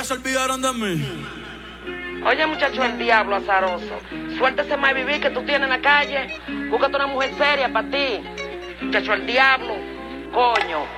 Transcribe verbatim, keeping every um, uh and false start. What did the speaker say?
se olvidaron de mí. Oye, muchacho, el diablo azaroso. Suéltese más vivir que tú tienes en la calle. Búscate una mujer seria para ti. Muchacho, el diablo. Coño.